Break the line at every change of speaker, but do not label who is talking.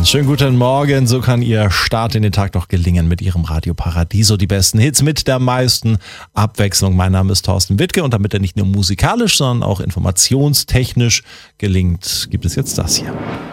Schönen guten Morgen, so kann Ihr Start in den Tag noch gelingen mit Ihrem Radio Paradiso. Die besten Hits mit der meisten Abwechslung. Mein Name ist Thorsten Wittke und damit er nicht nur musikalisch, sondern auch informationstechnisch gelingt, gibt es jetzt das hier.